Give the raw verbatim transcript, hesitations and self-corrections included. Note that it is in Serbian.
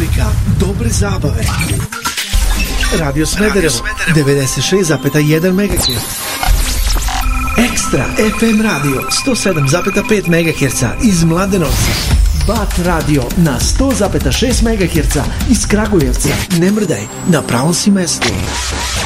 Rubrika Dobre zabave. Radio Smederevo devedeset šest zarez jedan megaherca. Ekstra F M radio sto sedam zarez pet megaherca iz Mladenovca. Bat radio na sto zarez šest megaherca iz Kragujevca. Ne mrdaj, na pravom si mestu.